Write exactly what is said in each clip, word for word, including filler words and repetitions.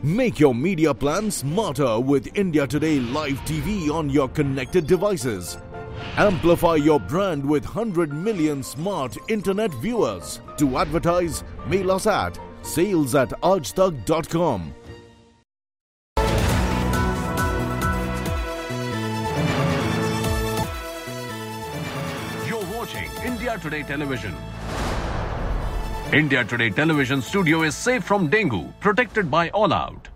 Make your media plan smarter with India Today Live T V on your connected devices. Amplify your brand with one hundred million smart internet viewers. To advertise, mail us at sales at aajtak dot com. You're watching India Today Television. India Today Television studio is safe from dengue, protected by All Out.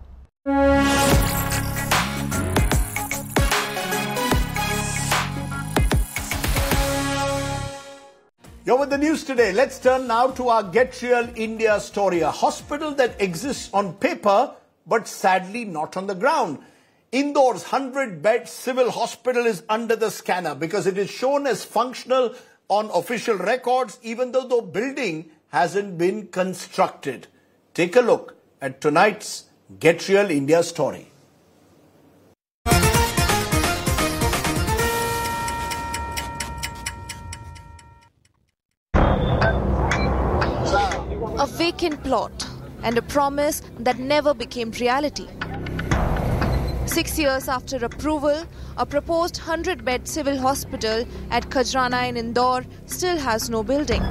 You're with the news today. Let's turn now to our Get Real India story. A hospital that exists on paper, but sadly not on the ground. Indore's one hundred bed civil hospital is under the scanner because it is shown as functional on official records, even though the building hasn't been constructed. Take a look at tonight's Get Real India story. A vacant plot and a promise that never became reality. Six years after approval, a proposed one hundred bed civil hospital at Khajrana in Indore still has no building.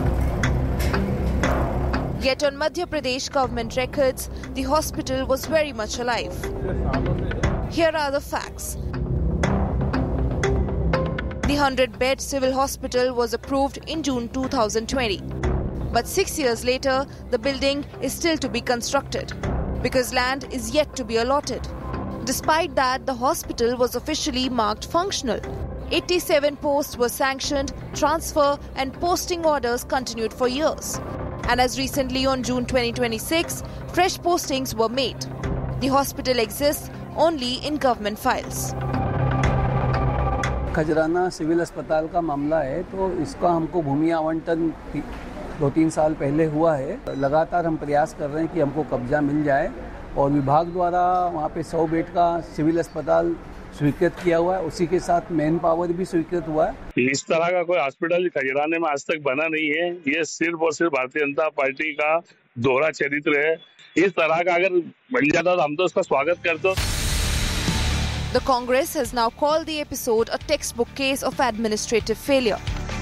Yet on Madhya Pradesh government records, the hospital was very much alive. Here are the facts. The one hundred bed civil hospital was approved in June two thousand twenty. But six years later, the building is still to be constructed because land is yet to be allotted. Despite that, the hospital was officially marked functional. eighty-seven posts were sanctioned, transfer and posting orders continued for years. And as recently on June twenty twenty-six, fresh postings were made. The hospital exists only in government files. Khajrana civil अस्पताल का मामला है, तो इसका हमको भूमि आवंटन दो तीन साल पहले हुआ है. लगातार हम प्रयास कर रहे हैं कि हमको कब्जा मिल जाए और विभाग द्वारा वहाँ पे सौ बेड का सिविल अस्पताल स्वीकृत किया हुआ है. उसी के साथ मैन पावर भी स्वीकृत हुआ है. इस तरह का कोई हॉस्पिटल खजराने में आज तक बना नहीं है. ये सिर्फ और सिर्फ भारतीय जनता पार्टी का दोहरा चरित्र है. इस तरह का अगर बन जाता तो हम तो उसका स्वागत करते. The Congress has now called the episode a textbook case of administrative failure.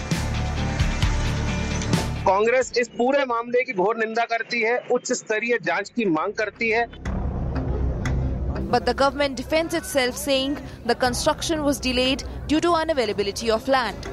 Congress इस पूरे मामले की घोर निंदा करती है, उच्च स्तरीय जांच की मांग करती है. But the government defends itself, saying the construction was delayed due to unavailability of land.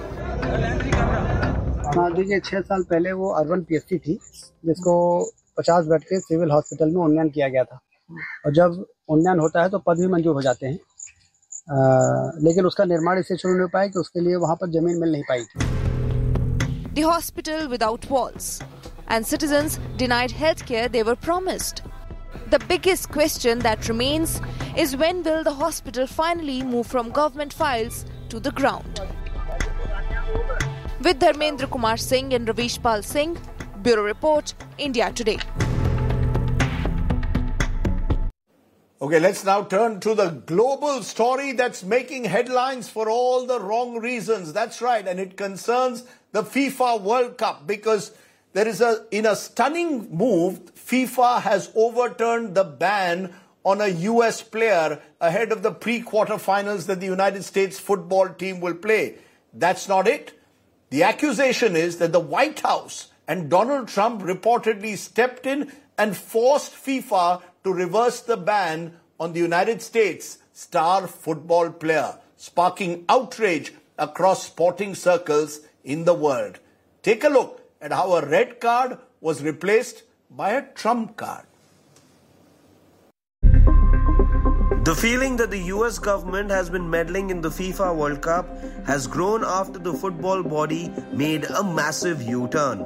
हाँ देखिए, छह साल पहले वो अर्बन पीएससी थी जिसको पचास बेड के सिविल हॉस्पिटल में उन्नयन किया गया था. और जब उन्नयन होता है तो पद भी मंजूर हो जाते हैं, आ, लेकिन उसका निर्माण इससे शुरू नहीं हो पाया कि उसके लिए वहाँ पर जमीन मिल नहीं पाई थी. The hospital without walls, and citizens denied healthcare they were promised. The biggest question that remains is when will the hospital finally move from government files to the ground? With Dharmendra Kumar Singh and Ravish Pal Singh, Bureau Report, India Today. Okay, let's now turn to the global story that's making headlines for all the wrong reasons. That's right, and it concerns the FIFA World Cup because there is a, in a stunning move, FIFA has overturned the ban on a U S player ahead of the pre-quarterfinals that the United States football team will play. That's not it. The accusation is that the White House and Donald Trump reportedly stepped in and forced FIFA to reverse the ban on the United States star football player, sparking outrage across sporting circles in the world. Take a look at how a red card was replaced by a trump card. The feeling that the U S government has been meddling in the FIFA World Cup has grown after the football body made a massive U-turn.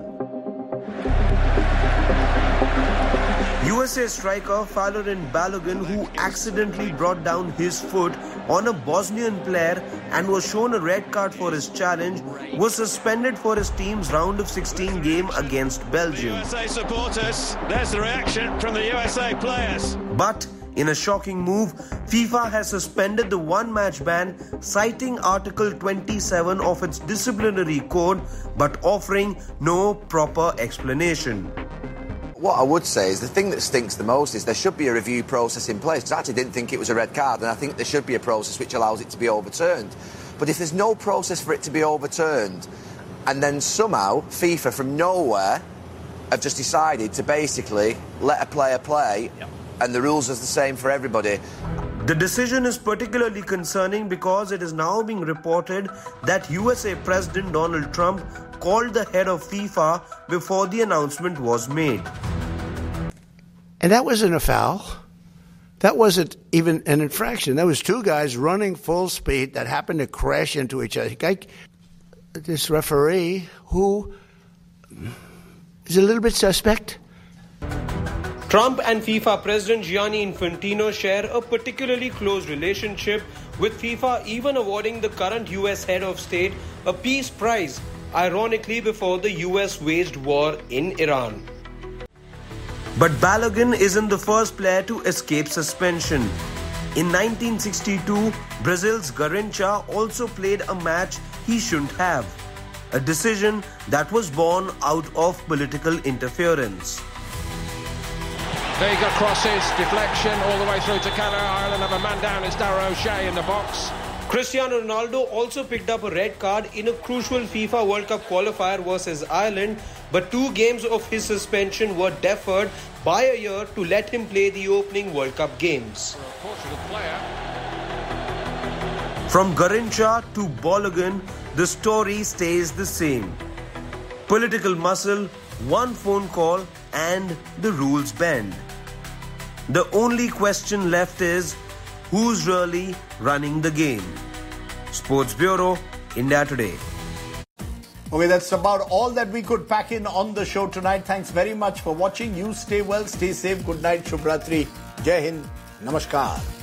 U S A striker Falorin Balogun, who accidentally brought down his foot on a Bosnian player and was shown a red card for his challenge, was suspended for his team's round of sixteen game against Belgium. The U S A supporters, there's the reaction from the U S A players. But in a shocking move, FIFA has suspended the one-match ban, citing Article twenty-seven of its disciplinary code, but offering no proper explanation. what I would say is the thing that stinks the most is there should be a review process in place, because I actually didn't think it was a red card, and I think there should be a process which allows it to be overturned. But if there's no process for it to be overturned, and then somehow FIFA from nowhere have just decided to basically let a player play, yep. and the rules are the same for everybody. The decision is particularly concerning because it is now being reported that U S A President Donald Trump called the head of FIFA before the announcement was made. And that wasn't a foul. That wasn't even an infraction. That was two guys running full speed that happened to crash into each other. This referee, who is a little bit suspect. Trump and FIFA President Gianni Infantino share a particularly close relationship, with FIFA even awarding the current U S head of state a peace prize, ironically before the U S waged war in Iran. But Balogun isn't the first player to escape suspension. In nineteen sixty-two, Brazil's Garrincha also played a match he shouldn't have, a decision that was born out of political interference. Vega crosses, deflection all the way through to Keller. Ireland have a man down, it's Darragh O'Shea in the box. Cristiano Ronaldo also picked up a red card in a crucial FIFA World Cup qualifier versus Ireland, but two games of his suspension were deferred by a year to let him play the opening World Cup games. From Garrincha to Balogun, the story stays the same. Political muscle, one phone call, and the rules bend. The only question left is, who's really running the game? Sports Bureau, India Today. Okay, that's about all that we could pack in on the show tonight. Thanks very much for watching. You stay well, stay safe. Good night, Shubh Ratri. Jai Hind. Namaskar.